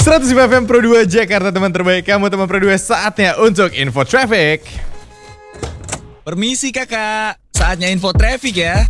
105 FM Pro 2 Jakarta, teman terbaik kamu, teman Pro 2. Saatnya untuk info traffic. Permisi kakak, saatnya info traffic ya.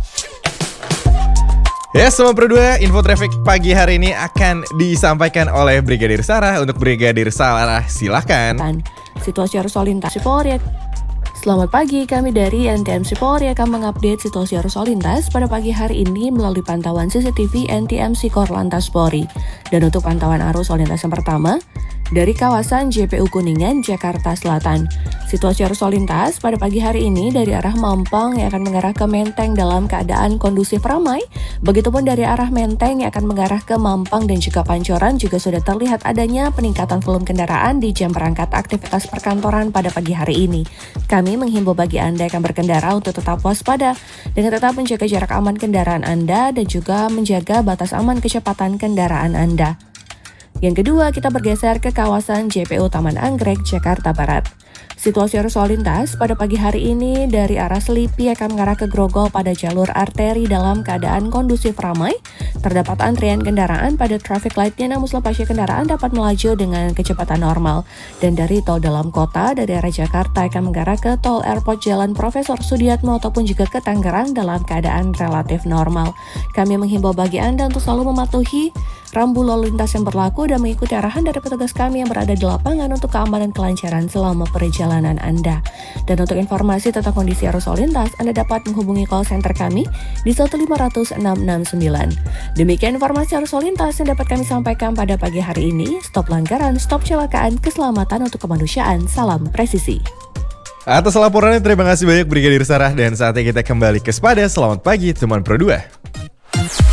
Yes, teman Pro 2, info traffic pagi hari ini akan disampaikan oleh Brigadir Sarah. Untuk Brigadir Sarah, silahkan. Situasi arus lalu lintas di Polri. Selamat pagi, kami dari NTMC Polri akan mengupdate situasi arus lalu lintas pada pagi hari ini melalui pantauan CCTV NTMC Korlantas Polri. Dan untuk pantauan arus lalu lintas yang pertama, dari kawasan JPU Kuningan, Jakarta Selatan. Situasi arus lalu lintas pada pagi hari ini dari arah Mampang yang akan mengarah ke Menteng dalam keadaan kondusif ramai. Begitupun dari arah Menteng yang akan mengarah ke Mampang dan juga Pancoran juga sudah terlihat adanya peningkatan volume kendaraan di jam berangkat aktivitas perkantoran pada pagi hari ini. Kami menghimbau bagi Anda yang akan berkendara untuk tetap waspada dengan tetap menjaga jarak aman kendaraan Anda dan juga menjaga batas aman kecepatan kendaraan Anda. Yang kedua, kita bergeser ke kawasan JPU Taman Anggrek, Jakarta Barat. Situasi arus lalu lintas pada pagi hari ini dari arah Selipi akan mengarah ke Grogol pada jalur arteri dalam keadaan kondusif ramai. Terdapat antrian kendaraan pada traffic light-nya, namun selepasnya kendaraan dapat melaju dengan kecepatan normal. Dan dari tol dalam kota, dari arah Jakarta akan mengarah ke tol airport Jalan Profesor Sudiatmo ataupun juga ke Tangerang dalam keadaan relatif normal. Kami menghimbau bagi Anda untuk selalu mematuhi rambu lalu lintas yang berlaku dan mengikuti arahan dari petugas kami yang berada di lapangan untuk keamanan kelancaran selama perjalanan Anda. Dan untuk informasi tentang kondisi arus lalu lintas, Anda dapat menghubungi call center kami di 1500669. Demikian informasi arus lalu lintas yang dapat kami sampaikan pada pagi hari ini. Stop pelanggaran, stop kecelakaan, keselamatan untuk kemanusiaan. Salam presisi. Atas laporannya terima kasih banyak Brigadir Sarah. Dan saatnya kita kembali ke Sepada. Selamat pagi teman Pro 2.